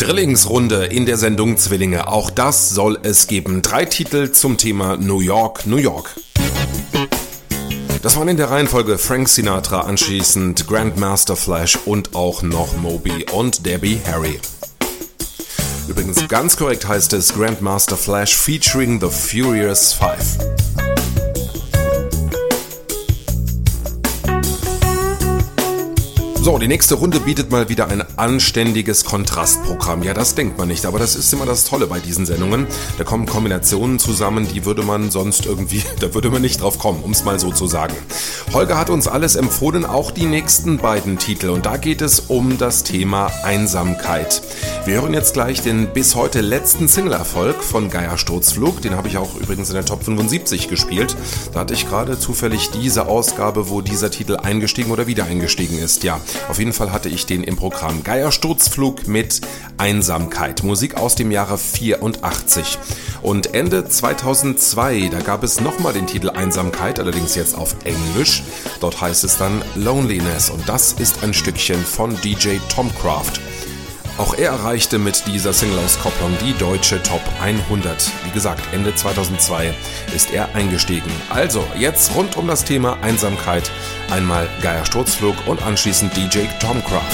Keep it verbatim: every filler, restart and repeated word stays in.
Drillingsrunde in der Sendung Zwillinge. Auch das soll es geben. Drei Titel zum Thema New York, New York. Das waren in der Reihenfolge Frank Sinatra, anschließend Grandmaster Flash und auch noch Moby und Debbie Harry. Übrigens ganz korrekt heißt es Grandmaster Flash featuring The Furious Five. So, die nächste Runde bietet mal wieder ein anständiges Kontrastprogramm. Ja, das denkt man nicht, aber das ist immer das Tolle bei diesen Sendungen. Da kommen Kombinationen zusammen, die würde man sonst irgendwie, da würde man nicht drauf kommen, um es mal so zu sagen. Holger hat uns alles empfohlen, auch die nächsten beiden Titel. Und da geht es um das Thema Einsamkeit. Wir hören jetzt gleich den bis heute letzten Single-Erfolg von Geier Sturzflug. Den habe ich auch übrigens in der Top fünfundsiebzig gespielt. Da hatte ich gerade zufällig diese Ausgabe, wo dieser Titel eingestiegen oder wieder eingestiegen ist. Ja, auf jeden Fall hatte ich den im Programm. Geier Sturzflug mit Einsamkeit. Musik aus dem Jahre vierundachtzig. Und Ende zweitausendzwei, da gab es nochmal den Titel Einsamkeit, allerdings jetzt auf Englisch. Dort heißt es dann Loneliness. Und das ist ein Stückchen von D J Tomcraft. Auch er erreichte mit dieser Single-Auskopplung die deutsche Top hundert. Wie gesagt, Ende zweitausendzwei ist er eingestiegen. Also, jetzt rund um das Thema Einsamkeit. Einmal Geier Sturzflug und anschließend D J Tomcraft.